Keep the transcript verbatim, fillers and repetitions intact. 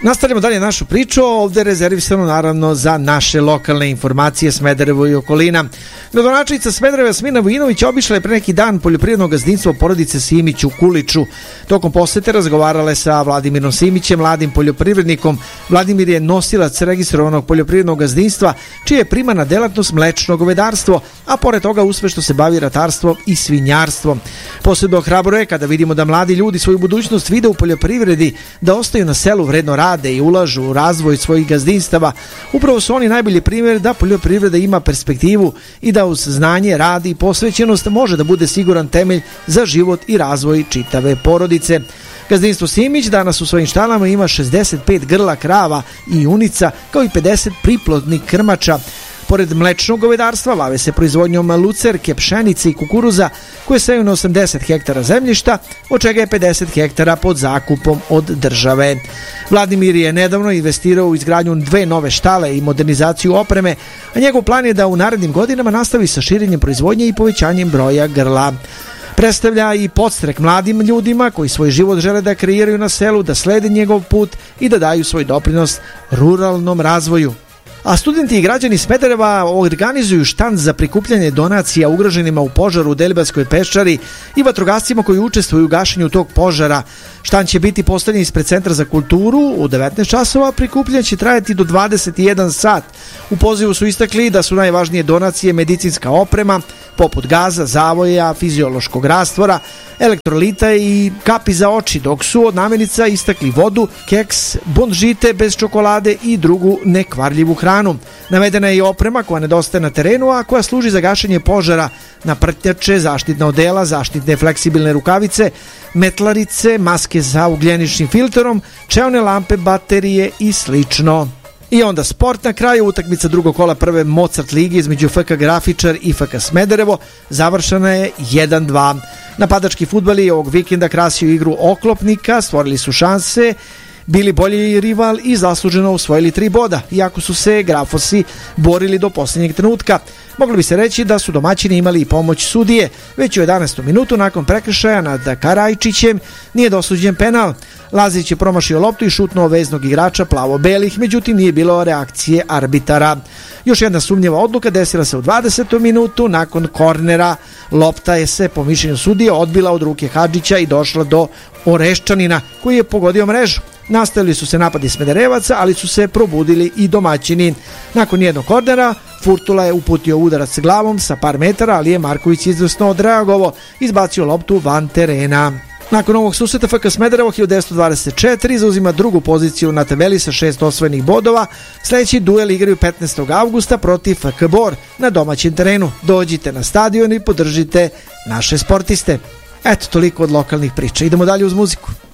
Nastavljamo dalje našu priču, ovdje rezervisano naravno za naše lokalne informacije Smederevo i okolina. Gradonačelnica Smedereva Smina Vujinović obišla je pre neki dan poljoprivredno gazdinstvo porodice Simić u Kuliću. Tokom posete razgovarala je sa Vladimirom Simićem, mladim poljoprivrednikom. Vladimir je nosilac registrovanog poljoprivrednog gazdinstva, čija je primarna delatnost mlečno govedarstvo, a pored toga uspešno se bavi ratarstvom i svinjarstvom. Posebno ohrabruje kada vidimo da mladi ljudi svoju budućnost vide u poljoprivredi, da ostaju na selu, vredno rade i ulažu u razvoj svojih gazdinstava. Upravo su oni najbolji primjer da poljoprivreda ima perspektivu i da uz znanje, rad i posvećenost može da bude siguran temelj za život i razvoj čitave porodice. Gazdinstvo Simić danas u svojim štalama ima šezdeset pet grla krava i junica, kao i pedeset priplodnih krmača. Pored mlečnog govedarstva bave se proizvodnjom lucerke, pšenice i kukuruza, koje seju na osamdeset hektara zemljišta, od čega je pedeset hektara pod zakupom od države. Vladimir je nedavno investirao u izgradnju dve nove štale i modernizaciju opreme, a njegov plan je da u narednim godinama nastavi sa širenjem proizvodnje i povećanjem broja grla. Predstavlja i podstrek mladim ljudima koji svoj život žele da kreiraju na selu, da slede njegov put i da daju svoj doprinos ruralnom razvoju. A studenti i građani Smedereva organizuju štand za prikupljanje donacija ugroženima u požaru u Deliblatskoj peščari i vatrogascima koji učestvuju u gašenju tog požara. Štand će biti postavljen ispred Centra za kulturu u devetnaest časova, prikupljanje će trajati do dvadeset jedan sat. U pozivu su istakli da su najvažnije donacije medicinska oprema, poput gaza, zavoja, fiziološkog rastvora, elektrolita i kapi za oči, dok su od namirnica istakli vodu, keks, bund žite bez čokolade i drugu nekvarljivu hranu. Navedena je i oprema koja nedostaje na terenu, a koja služi za gašenje požara, naprtnjače, zaštitna odela, zaštitne fleksibilne rukavice, metlarice, maske sa ugljeničnim filterom, čeone lampe, baterije i slično. I onda sport na kraju, utakmica drugog kola prve Mozart lige između F K Grafičar i F K Smederevo završena je jedan dva. Napadački fudbali ovog vikenda krasio igru oklopnika, stvorili su šanse, bili bolji rival i zasluženo osvojili tri boda, iako su se Grafosi borili do posljednjeg trenutka. Moglo bi se reći da su domaćini imali i pomoć sudije. Već u jedanaestom minutu nakon prekršaja nad Karajčićem nije dosuđen penal. Lazić je promašio loptu i šutnuo veznog igrača plavo-belih, međutim nije bilo reakcije arbitara. Još jedna sumnjiva odluka desila se u dvadesetom minutu nakon kornera. Lopta je se po mišljenju sudije odbila od ruke Hadžića i došla do Oreščanina koji je pogodio mrežu. Nastavili su se napadi Smederevaca, ali su se probudili i domaćini. Nakon jednog kornera Furtula je uputio udarac glavom sa par metara, ali je Marković izvrsno odreagovao, izbacio loptu van terena. Nakon ovog susreta F K Smederevo hiljadu devetsto dvadeset četiri zauzima drugu poziciju na tabeli sa šest osvojenih bodova. Sljedeći duel igraju petnaestog avgusta protiv F K Bor na domaćem terenu. Dođite na stadion i podržite naše sportiste. Eto, toliko od lokalnih priča. Idemo dalje uz muziku.